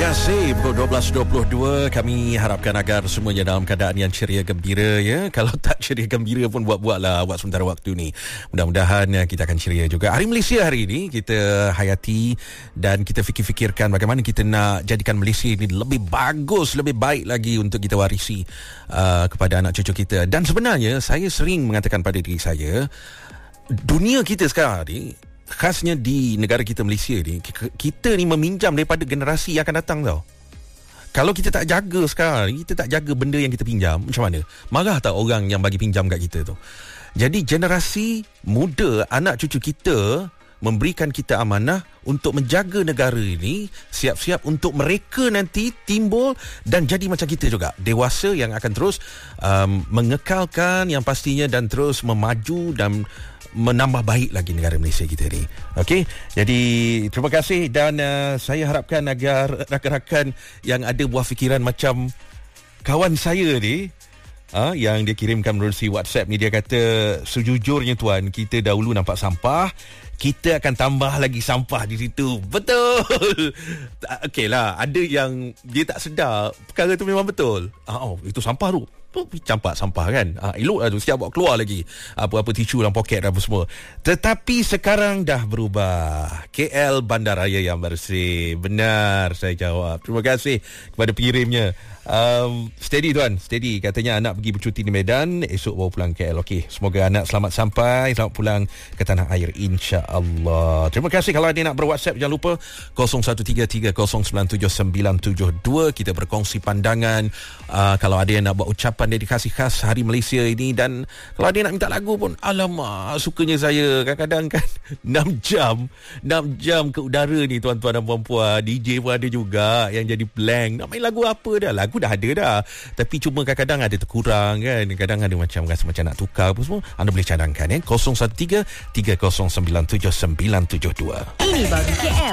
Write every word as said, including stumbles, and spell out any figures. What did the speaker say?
kasih. Pukul dua belas dua puluh dua, kami harapkan agar semuanya dalam keadaan yang ceria gembira ya. Kalau tak ceria gembira pun buat-buatlah buat sementara waktu ni. Mudah-mudahan ya, kita akan ceria juga. Hari Malaysia hari ini kita hayati dan kita fikir-fikirkan bagaimana kita nak jadikan Malaysia ini lebih bagus, lebih baik lagi untuk kita warisi uh, kepada anak cucu kita. Dan sebenarnya saya sering mengatakan pada diri saya, dunia kita sekarang ni, khasnya di negara kita Malaysia ni, kita ni meminjam daripada generasi yang akan datang tau. Kalau kita tak jaga sekarang, kita tak jaga benda yang kita pinjam, macam mana? Marah tak orang yang bagi pinjam kat kita tu? Jadi generasi muda, anak cucu kita memberikan kita amanah untuk menjaga negara ini, siap-siap untuk mereka nanti timbul dan jadi macam kita juga, dewasa yang akan terus um, mengekalkan yang pastinya dan terus memaju dan menambah baik lagi negara Malaysia kita ni. Okey, jadi terima kasih dan uh, saya harapkan agar rakan-rakan yang ada buah fikiran macam kawan saya ni, uh, yang dia kirimkan melalui WhatsApp ni, dia kata sejujurnya tuan, kita dahulu nampak sampah, kita akan tambah lagi sampah di situ. Betul. Okey lah, ada yang dia tak sedar perkara tu memang betul. Ah, oh, itu sampah tu campak sampah kan, ha, elok lah tu, siap bawa keluar lagi apa-apa tisu dalam poket apa semua. Tetapi sekarang dah berubah. K L bandaraya yang bersih. Benar saya jawab. Terima kasih kepada pengirimnya. Um, steady tuan, steady. Katanya anak pergi bercuti di Medan, esok bawa pulang K L. Okey, semoga anak selamat sampai, selamat pulang ke tanah air, insya-Allah. Terima kasih. Kalau ada nak ber-WhatsApp, jangan lupa kosong satu tiga tiga kosong sembilan tujuh sembilan tujuh dua. Kita berkongsi pandangan. Uh, kalau ada yang nak buat ucapan dedikasi khas Hari Malaysia ini, dan kalau ada yang nak minta lagu pun, alamak, sukanya saya kadang-kadang kan enam jam enam jam ke udara ni tuan-tuan dan puan-puan. D J pun ada juga yang jadi blank. Nak main lagu apa dah? Lagu dah ada dah, tapi cuma kadang-kadang ada terkurang kan, kadang ada macam rasa macam nak tukar apa semua. Anda boleh cadangkan eh kosong satu tiga tiga kosong sembilan tujuh sembilan tujuh dua. Ini baru K L.